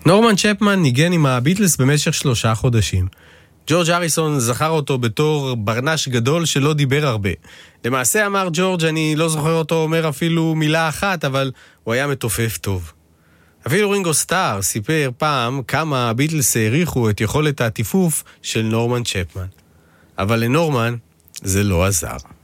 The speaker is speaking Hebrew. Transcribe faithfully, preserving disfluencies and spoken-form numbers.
נורמן צ'פמן ניגן עם הביטלס במשך שלושה חודשים. ג'ורג' הריסון זכר אותו בתור ברנש גדול שלא דיבר הרבה. למעשה אמר ג'ורג', אני לא זוכר אותו אומר אפילו מילה אחת, אבל הוא היה מתופף טוב. אפילו רינגו סטאר סיפר פעם כמה הביטלס העריכו את יכולת הטיפוף של נורמן צ'פמן. אבל לנורמן זה לא עזר.